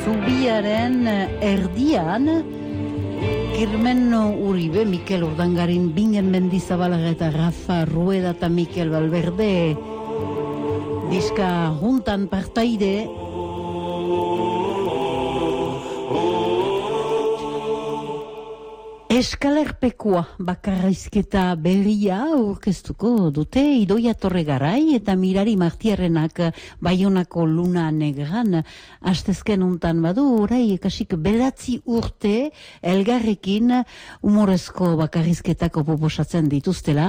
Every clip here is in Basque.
zubiaren erdian, Kirmen Uribe, Mikel Urdangarin, Bingen Mendizabalaga eta Rafa Rueda eta Mikel Valverde diska juntan partaide. Eskalerpekua bakarrizketa berria aurkeztuko dute Idoia Torregarai eta Mirari Martiarrenak Baionako Luna Negran astezken untan badu orai ekasik 9 urte elgarrekin humorezko bakarrizketako proposatzen dituztela.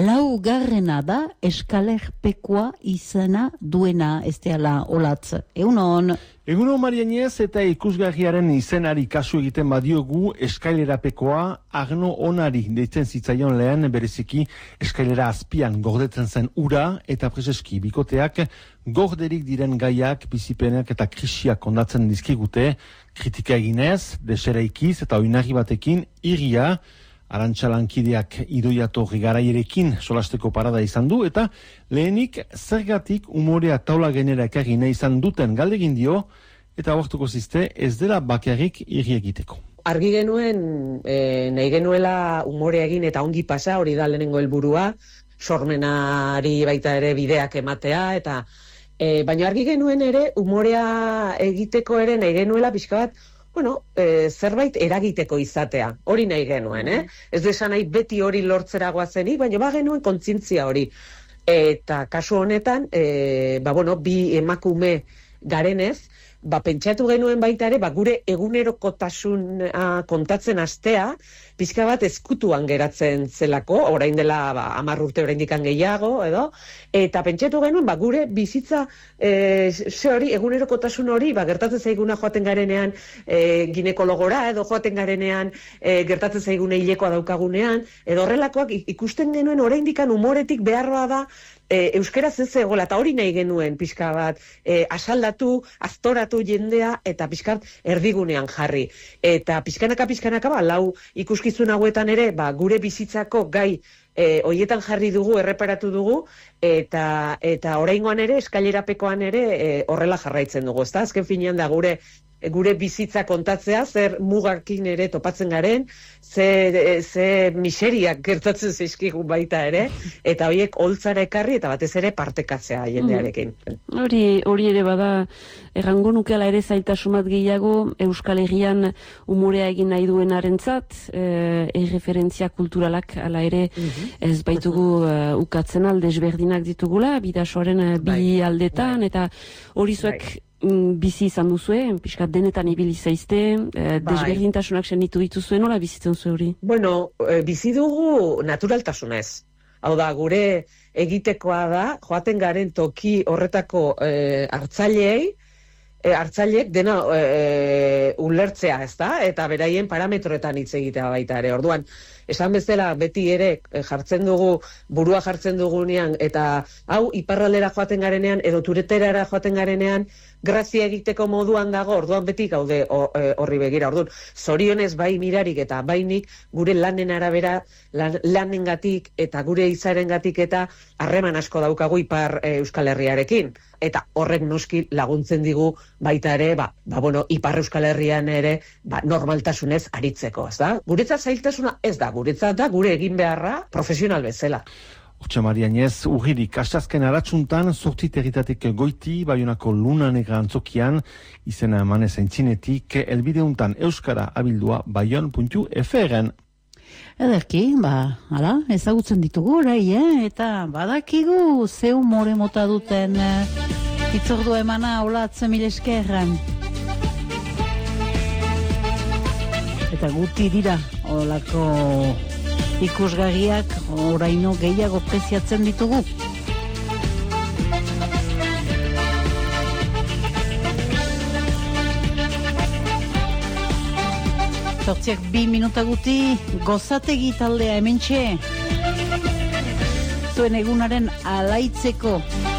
4. da Eskalerpekua izena duena ez dela olatz. Egunon! Egunon Marianez eta ikusgarriaren izenari kasu egiten badiogu eskailerapekoa Agno Onari deitzen zitzaion lehen bereziki eskailera azpian gordetzen zen ura eta preseski bikoteak gorderik diren gaiak, bizipenak eta krisiak kondatzen dizkigute, kritika eginez, deseraikiz eta oinarri batekin iria, Arantxa lankideak Idoia Torregaraierekin solasteko parada izan du eta lehenik zergatik umorea taula genera ekarri nahi izan duten galdegin dio eta abortuko ziste ez dela bakarrik irri egiteko. Argi genuen nahi genuela umorea egin eta ongi pasa, hori da lehenengo helburua, sormenari baita ere bideak ematea eta baina argi genuen ere umorea egiteko ere nahi genuela pixka bat zerbait eragiteko izatea, hori nahi genuen, Ez du esan nahi beti hori lortzera goazenik, baina genuen kontzientzia hori. Eta kasu honetan, bi emakume garenez, pentsatu genuen baita ere, gure egunerokotasun kontatzen hastea, pixka bat ezkutuan geratzen zelako, orain dela 10 urte oraindik gehiago, edo, eta pentsatu genuen, gure bizitza egunerokotasun hori, gertatzen zaiguna joaten garenean ginekologora, edo joaten garenean gertatzen zaiguna hilekoa daukagunean, edo horrelakoak ikusten genuen oraindik umoretik beharroa da euskaraz ez egola, eta hori nahi genuen pixka bat asaldatu, aztoratu jendea, eta pixka erdigunean jarri. Eta pixkanaka, 4 ikuskizun hauetan ere, gure bizitzako gai hoietan jarri dugu, erreparatu dugu, eta oraingoan ere, eskailerapekoan ere horrela jarraitzen dugu. Ezta? Azken finean da gure bizitza kontatzea, zer mugakin ere topatzen garen, ze miseriak gertatzen zaizkigun baita ere, eta horiek holtzara ekarri eta batez ere partekatzea jendearekin. Hori ere bada, errango nukela ere zailtasun bat gehiago, Euskal Herrian umorea egin nahi duenarentzat, erreferentzia kulturalak ala ere ez baitugu ukatzen desberdinak ditugula, bidasoaren bi aldetan, eta hori zuek bizi izan duzue, pixkat denetan ibili zaizte, desberdintasunak senitu dituzue, nola bizitzen zuen hori? Bizi dugu naturaltasunez. Hau da, gure egitekoa da, joaten garen toki horretako hartzaileek dena ulertzea, ezta? Eta beraien parametroetan hitz egitea baita ere. Orduan, esan bezala beti ere burua jartzen dugunean, eta hau iparraldera joaten garenean, edo tureterara joaten garenean, grazia egiteko moduan dago, orduan beti gaude horri begira. Orduan, zorionez bai Mirarik eta bainik gure lanen arabera, lanengatik eta gure izarengatik eta harreman asko daukagu Ipar Euskal Herriarekin. Eta horrek noski laguntzen digu baita ere, Ipar Euskal Herrian ere normaltasunez aritzeko, ez da? Guretzat zailtasuna ez da, guretzat da gure egin beharra profesional bezala. Hortxe Marianez, urririk astazken aratsuntan, 8 territatik goiti, Baionako Luna Negra antzokian, izena emanez aintzinetik, elbideuntan euskara abildua baion.fr-en. Ederki, ezagutzen ditugu orai, eta badakigu ze umore mota duten hitzordu emana olatz mil esker. Eta guti dira, olako ikusgarriak oraino gehiago preziatzen ditugu. Zortziak 2 minuta guti, gozategi taldea hementxe. Zuen egunaren alaitzeko